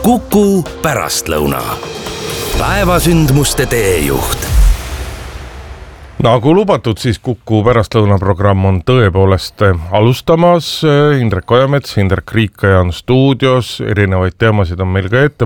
Kuku pärastlõuna. Päevasündmuste teejuht. Nagu lubatud, siis Kuku pärastlõunaprogramm on tõepoolest alustamas. Indrek Ojamets, Indrek Riikaja on stuudios, erinevaid teemasid on meil ka ette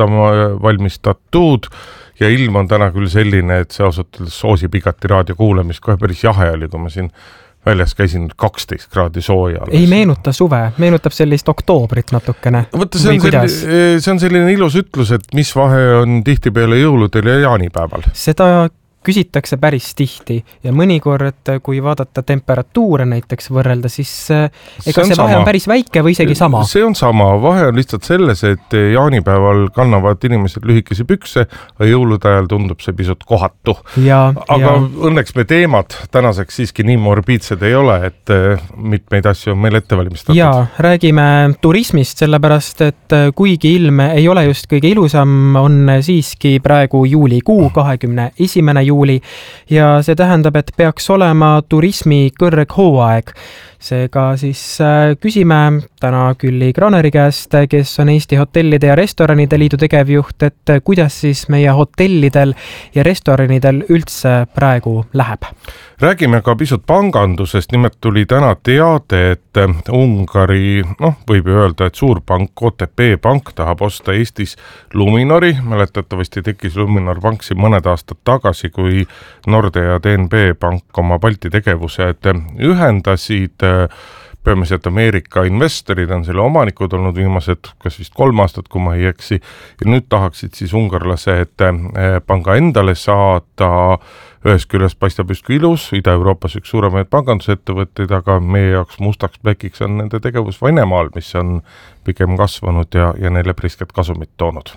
valmistatud ja ilm on täna küll selline, et see ausalt soosib igati raadio kuulamist, kohe päris jahe oli, kui ma siin väljas käisin 12 kraadi sooja. Ei meenuta suve, meenutab sellist oktoobrit natukene. Võtta, see on selline ilus ütlus, et mis vahe on tihtipeale jõuludel ja jaanipäeval? Seda küsitakse päris tihti ja mõnikord, kui vaadata temperatuure näiteks võrrelda, siis ega see vahe on päris väike või isegi sama. See on sama, vahe on lihtsalt selles, et jaanipäeval kannavad inimesed lühikesi pükse, aga jõulude ajal tundub see pisut kohatu. Aga õnneks me teemad tänaseks siiski nii morbiidsed ei ole, et mitmeid asju on meil ette valmistatud. Ja räägime turismist, sellepärast, et kuigi ilm ei ole just kõige ilusam, on siiski praegu juulikuu 21. juuli ja see tähendab, et peaks olema turismi kõrghooaeg. Seega siis küsime täna Külli Graneri käest, kes on Eesti Hotellide ja Restoranide Liidu tegevjuht, et kuidas siis meie hotellidel ja restoranidel üldse praegu läheb. Räägime ka pisut pangandusest, nimelt tuli täna teade, et Ungari, võib öelda, et suurpank OTP Pank tahab osta Eestis Luminori. Mäletatavasti tekkis Luminor Pank siin mõned aastad tagasi, kui Nordea ja DNB Pank oma Balti tegevused ühendasid. Peamiselt Ameerika investorid on selle omanikud olnud viimased kas vist 3 aastat, kui ma ei eksi. Ja nüüd tahaksid siis ungarlased panga endale saada. Ühest küljest paistab justkui ilus, Ida-Euroopas üks suuremaid pangandusettevõtteid, aga meie jaoks mustaks plekiks on nende tegevus Venemaal, mis on pigem kasvanud ja neile prisket kasumit toonud.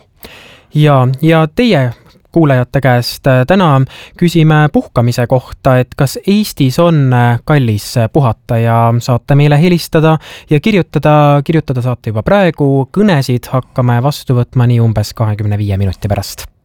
Ja teie kuulajate käest täna küsime puhkamise kohta, et kas Eestis on kallis puhata ja saate meile helistada ja kirjutada saate juba praegu. Kõnesid hakkame vastu võtma nii umbes 25 minuti pärast.